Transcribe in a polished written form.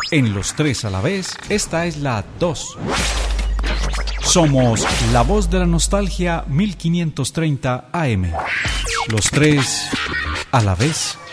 En Los Tres a la Vez, esta es la 2. Somos la voz de la nostalgia 1530 AM. Los Tres a la Vez.